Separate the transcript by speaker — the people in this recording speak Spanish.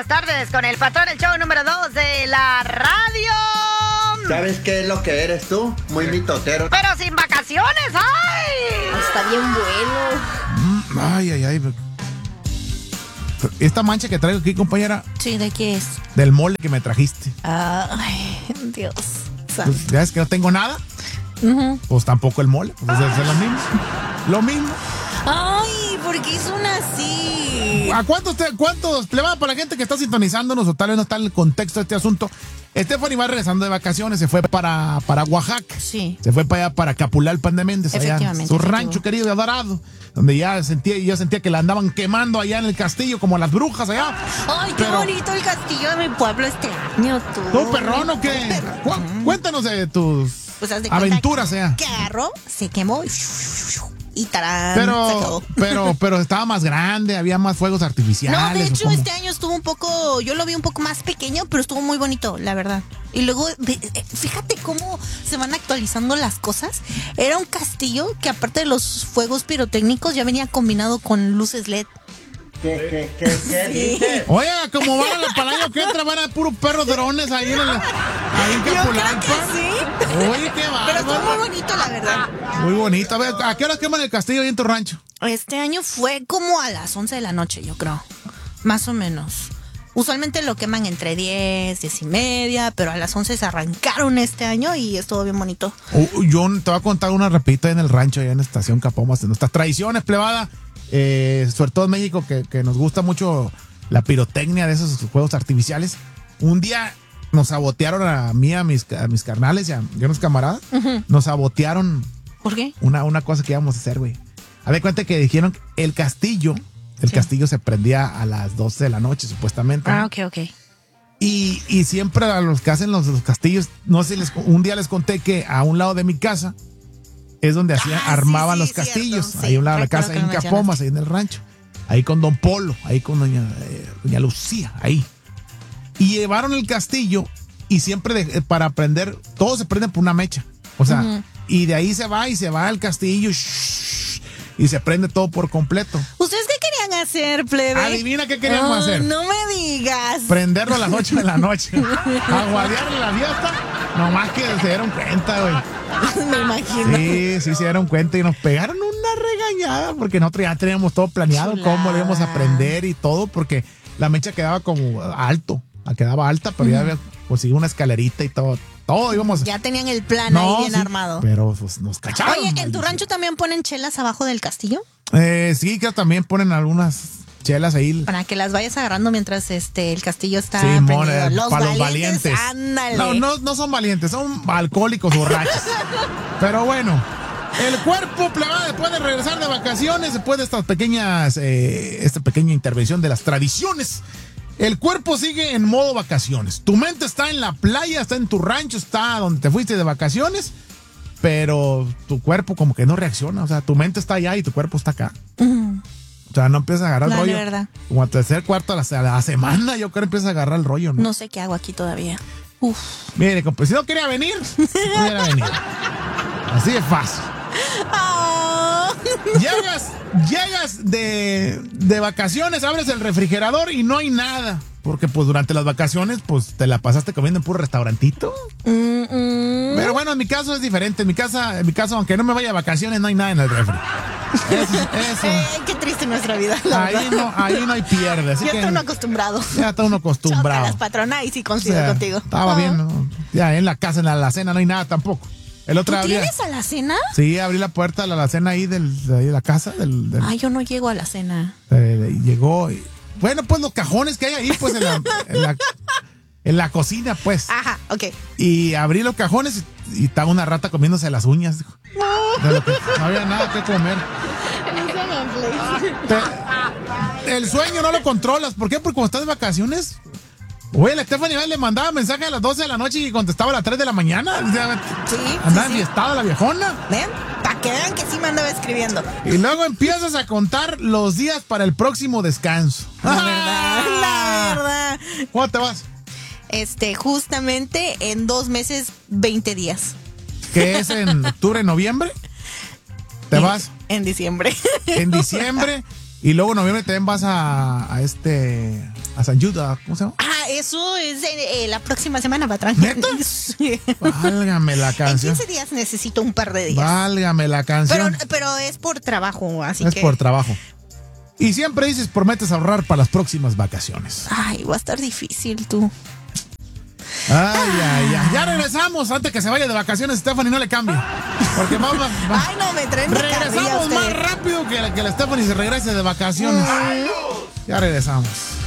Speaker 1: tardes con el patrón, el show número 2 de la radio.
Speaker 2: ¿Sabes qué es lo que eres tú? Muy mitotero.
Speaker 1: Pero sin vacaciones, ¡ay!
Speaker 3: Está bien bueno.
Speaker 4: Ay. Esta mancha que traigo aquí, compañera.
Speaker 3: Sí, ¿de qué es?
Speaker 4: Del mole que me trajiste.
Speaker 3: Ay, Dios.
Speaker 4: Pues, ¿ya ves que no tengo nada? Pues tampoco el mole. Pues es lo mismo. Lo mismo.
Speaker 3: Ay, ¿por qué son así?
Speaker 4: ¿A cuántos plebada para la gente que está sintonizándonos o tal vez no está en el contexto de este asunto? Stephanie va regresando de vacaciones, se fue para Oaxaca.
Speaker 3: Sí.
Speaker 4: Se fue para allá, para Capulalpan de Méndez, allá, su rancho querido de Adorado, donde yo sentía que la andaban quemando allá en el castillo, como las brujas allá.
Speaker 3: Ay, qué bonito el castillo de mi pueblo este año, tú.
Speaker 4: ¿Tú perrón o qué? Cuéntanos de tus aventuras, allá.
Speaker 3: Que agarró, se quemó y tarán, se acabó.
Speaker 4: Pero estaba más grande, había más fuegos artificiales.
Speaker 3: No, de hecho, este año estuvo un poco, yo lo vi un poco más pequeño, pero estuvo muy bonito, la verdad. Y luego, fíjate cómo se van actualizando las cosas. Era un castillo que aparte de los fuegos pirotécnicos ya venía combinado con luces LED.
Speaker 2: ¿Qué dices?
Speaker 4: Oye, como van para el año que entra, van a puro perros drones ahí en Capulalpan.
Speaker 3: Sí.
Speaker 4: Oye, qué bárbaro.
Speaker 3: Pero estuvo muy bonito, la verdad.
Speaker 4: Muy bonito. A ver, ¿a qué hora queman el castillo ahí en tu rancho?
Speaker 3: Este año fue como a las 11 de la noche, yo creo. Más o menos. Usualmente lo queman entre 10 y media, pero a las 11 se arrancaron este año y estuvo bien bonito.
Speaker 4: Yo te voy a contar una rapidita en el rancho, allá en Estación Capomas, de nuestras tradiciones, plebada. Sobre todo en México, que nos gusta mucho la pirotecnia de esos juegos artificiales. Un día nos sabotearon a mí, a mis carnales y a unos camaradas. Nos sabotearon.
Speaker 3: ¿Por qué?
Speaker 4: Una cosa que íbamos a hacer, güey. A ver, cuenta que dijeron el castillo se prendía a las 12 de la noche, supuestamente.
Speaker 3: Ah, ok.
Speaker 4: Y siempre a los que hacen los castillos, no sé, un día les conté que a un lado de mi casa es donde armaban los castillos.
Speaker 3: Cierto,
Speaker 4: ahí a un lado de la
Speaker 3: recuerdo
Speaker 4: casa,
Speaker 3: que
Speaker 4: ahí en
Speaker 3: lo
Speaker 4: Capomas, ahí en el rancho. Ahí con Don Polo, ahí con doña Lucía, ahí. Y llevaron el castillo y siempre para prender, todo se prende por una mecha. O sea, y de ahí se va el castillo y se prende todo por completo.
Speaker 3: ¿Ustedes qué querían hacer, plebe?
Speaker 4: Adivina qué queríamos hacer.
Speaker 3: No me digas.
Speaker 4: Prenderlo a las 8 de la noche. Aguadearle la fiesta. Nomás que se dieron cuenta, güey.
Speaker 3: Me imagino.
Speaker 4: Sí, se dieron cuenta y nos pegaron una regañada porque nosotros ya teníamos todo planeado, cómo le íbamos a prender y todo, porque la mecha quedaba como quedaba alta, pero ya había conseguido una escalerita y todo íbamos.
Speaker 3: Ya tenían el plan ahí bien armado.
Speaker 4: Pero pues nos cacharon.
Speaker 3: Oye, ¿en tu rancho también ponen chelas abajo del castillo?
Speaker 4: Sí, que también ponen algunas chelas ahí.
Speaker 3: Para que las vayas agarrando mientras el castillo está
Speaker 4: prendido.
Speaker 3: Para
Speaker 4: los valientes.
Speaker 3: Ándale.
Speaker 4: No son valientes, son alcohólicos borrachos. Pero bueno, el cuerpo, plebada, después de regresar de vacaciones, después de esta pequeña intervención de las tradiciones, el cuerpo sigue en modo vacaciones. Tu mente está en la playa, está en tu rancho, está donde te fuiste de vacaciones, pero tu cuerpo como que no reacciona. O sea, tu mente está allá y tu cuerpo está acá. O sea, no empiezas a agarrar el rollo.
Speaker 3: Verdad.
Speaker 4: Como al tercer cuarto a la semana, yo creo que empiezas a agarrar el rollo, ¿no?
Speaker 3: No sé qué hago aquí todavía. Uf.
Speaker 4: Mire, compa, si no quería venir, no hubiera venido. Así de fácil.
Speaker 3: Oh.
Speaker 4: Llegas de vacaciones, abres el refrigerador y no hay nada. Porque pues durante las vacaciones pues te la pasaste comiendo en puro restaurantito. Pero bueno, en mi caso es diferente. En mi caso, aunque no me vaya de vacaciones, no hay nada en el refri. Eso.
Speaker 3: Qué triste nuestra vida.
Speaker 4: Ahí no hay pierde. Así
Speaker 3: ya
Speaker 4: que,
Speaker 3: está uno acostumbrado.
Speaker 4: Ya está uno acostumbrado.
Speaker 3: Chócalas, patrona, y sí coincido contigo.
Speaker 4: Estaba bien, ¿no? Ya en la casa, en la alacena, no hay nada tampoco. El otro
Speaker 3: ¿Tú tienes alacena?
Speaker 4: Sí, abrí la puerta de la alacena ahí de la casa.
Speaker 3: Ay, yo no llego a la cena.
Speaker 4: Llegó. Bueno, pues los cajones que hay ahí, pues en la cocina, pues.
Speaker 3: Ajá, ok.
Speaker 4: Y abrí los cajones y estaba una rata comiéndose las uñas. De lo que no había nada que comer. El sueño no lo controlas. ¿Por qué? Porque cuando estás de vacaciones. Oye, la Stephanie le mandaba mensaje a las 12 de la noche y contestaba a las 3 de la mañana.
Speaker 3: Sí.
Speaker 4: Andaba enfiestada la viejona.
Speaker 3: ¿Ven? Para que vean que sí me andaba escribiendo.
Speaker 4: Y luego empiezas a contar los días para el próximo descanso.
Speaker 3: La verdad.
Speaker 4: ¿Cuándo te vas?
Speaker 3: Justamente en 2 meses, 20 días.
Speaker 4: ¿Qué es en octubre, noviembre? ¿Te vas?
Speaker 3: En diciembre.
Speaker 4: En diciembre. Y luego en noviembre también vas a San Judas, ¿cómo se llama?
Speaker 3: Eso es la próxima semana, patrón.
Speaker 4: ¿Neta?
Speaker 3: Sí.
Speaker 4: Válgame la canción.
Speaker 3: En 15 días necesito un par de días.
Speaker 4: Válgame la canción.
Speaker 3: Pero es por trabajo, así
Speaker 4: es
Speaker 3: que...
Speaker 4: por trabajo. Y siempre dices, prometes ahorrar para las próximas vacaciones.
Speaker 3: Ay, va a estar difícil, tú.
Speaker 4: Ay. Ya regresamos antes que se vaya de vacaciones, Stephanie, no le cambie. Porque vamos.
Speaker 3: Ay, no, me traen de carrilla
Speaker 4: Regresamos
Speaker 3: ustedes.
Speaker 4: más rápido que la Stephanie se regrese de vacaciones. Ya regresamos.